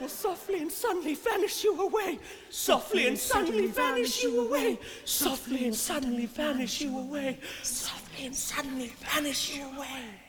will softly and suddenly vanish you away. Softly and suddenly vanish you away. Softly and suddenly vanish you away. Softly and suddenly vanish you away.